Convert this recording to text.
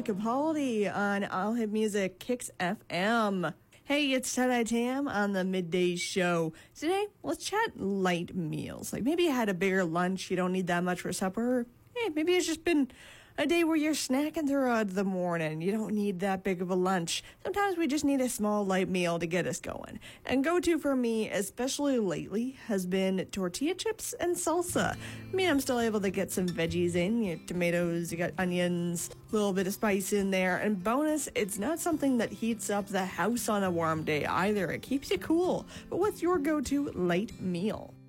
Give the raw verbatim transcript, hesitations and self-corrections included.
Paula Capaldi on All Hit Music Kicks F M. Hey, it's Tie-Dye Tam on the Midday Show. Today, let's chat light meals. Like maybe you had a bigger lunch, you don't need that much for supper. Hey, maybe it's just been a day where you're snacking throughout the morning. You don't need that big of a lunch. Sometimes we just need a small light meal to get us going. And go-to for me, especially lately, has been tortilla chips and salsa. I mean, I'm still able to get some veggies in. You got tomatoes, you got onions, a little bit of spice in there. And bonus, it's not something that heats up the house on a warm day either. It keeps you cool. But what's your go-to light meal?